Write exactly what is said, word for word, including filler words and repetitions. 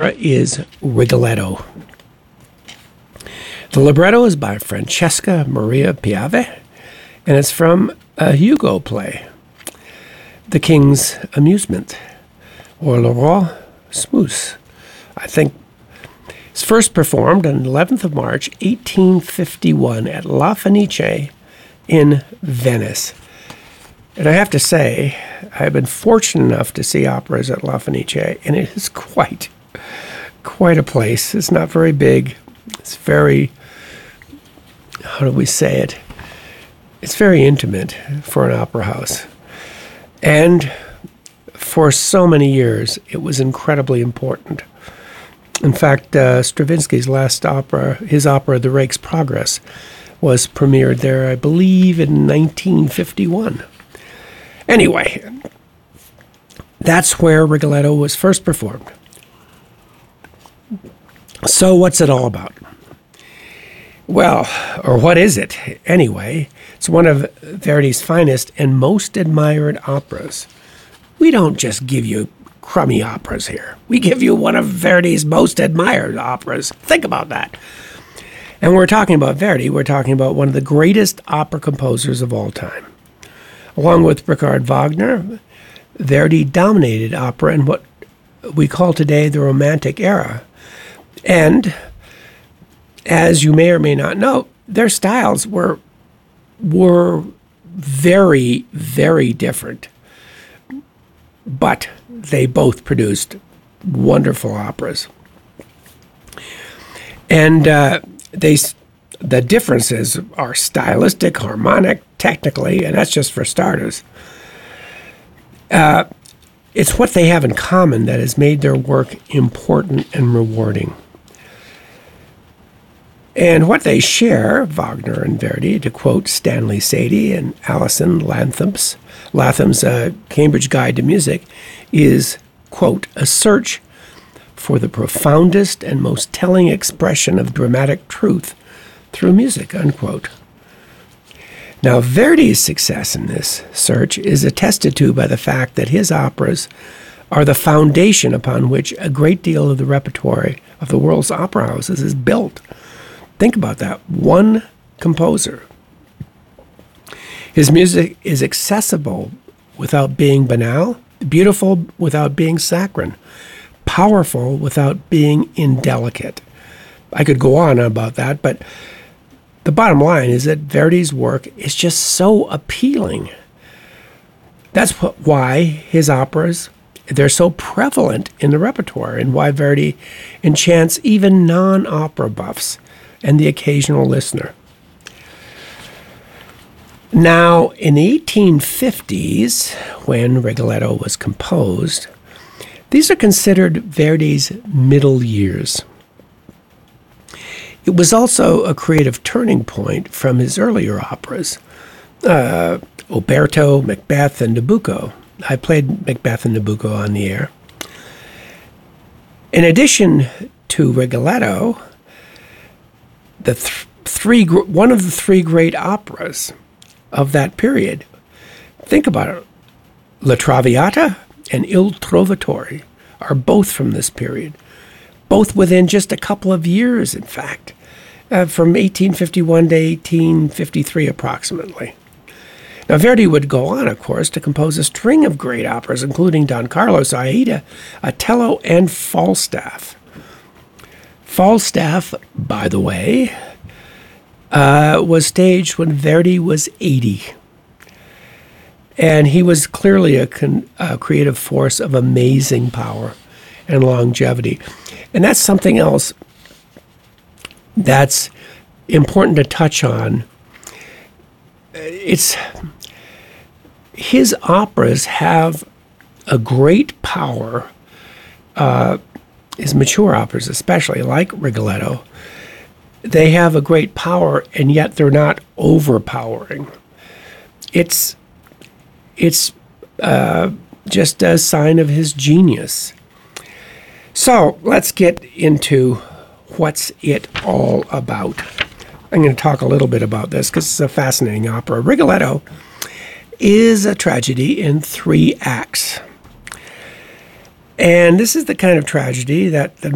opera is Rigoletto. The libretto is by Francesca Maria Piave, and it's from a Hugo play, The King's Amusement, or Le Roi Smous. I think it's first performed on the eleventh of March, eighteen fifty-one at La Fenice in Venice. And I have to say, I've been fortunate enough to see operas at La Fenice, and it is quite, quite a place. It's not very big. It's very, how do we say it? It's very intimate for an opera house. And for so many years, it was incredibly important. In fact, uh, Stravinsky's last opera, his opera, The Rake's Progress, was premiered there, I believe, in nineteen fifty-one. Anyway, that's where Rigoletto was first performed. So what's it all about? Well, or what is it? Anyway, it's one of Verdi's finest and most admired operas. We don't just give you crummy operas here. We give you one of Verdi's most admired operas. Think about that. And we're talking about Verdi. We're talking about one of the greatest opera composers of all time. Along with Richard Wagner, Verdi dominated opera in what we call today the Romantic era. And as you may or may not know, their styles were were very, very different. But they both produced wonderful operas. And uh, they, the differences are stylistic, harmonic, technically, and that's just for starters. Uh, it's what they have in common that has made their work important and rewarding. And what they share, Wagner and Verdi, to quote Stanley Sadie and Alison Latham's, Latham's uh, Cambridge Guide to Music, is, quote, a search for the profoundest and most telling expression of dramatic truth through music, unquote. Now, Verdi's success in this search is attested to by the fact that his operas are the foundation upon which a great deal of the repertoire of the world's opera houses is built. Think about that. One composer. His music is accessible without being banal, beautiful without being saccharine, powerful without being indelicate. I could go on about that, but the bottom line is that Verdi's work is just so appealing. That's what, why his operas, they're so prevalent in the repertoire, and why Verdi enchants even non-opera buffs and the occasional listener. Now, in the eighteen fifties, when Rigoletto was composed, these are considered Verdi's middle years. It was also a creative turning point from his earlier operas, uh, Oberto, Macbeth, and Nabucco. I played Macbeth and Nabucco on the air. In addition to Rigoletto, the th- three one of the three great operas of that period, think about it, La Traviata and Il Trovatore are both from this period, both within just a couple of years, in fact, uh, from eighteen fifty-one to eighteen fifty-three approximately. Now, Verdi would go on, of course, to compose a string of great operas, including Don Carlos, Aida, Otello, and Falstaff. Falstaff, by the way, uh, was staged when Verdi was eighty. And he was clearly a, con- a creative force of amazing power and longevity. And that's something else that's important to touch on. It's his operas have a great power, uh, his mature operas especially, like Rigoletto. They have a great power, and yet they're not overpowering. It's it's uh, just a sign of his genius. So let's get into what's it all about. I'm going to talk a little bit about this because it's a fascinating opera. Rigoletto is a tragedy in three acts. And this is the kind of tragedy that the